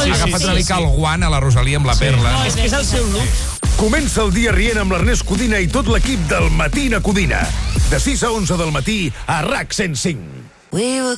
Ha agafat una mica el guant a la Rosalia amb la perla. No, és que és el seu look. Comença el dia rient amb l'Ernest Codina i tot l'equip del Matina Codina. De 6 a 11 del matí a RAC 105.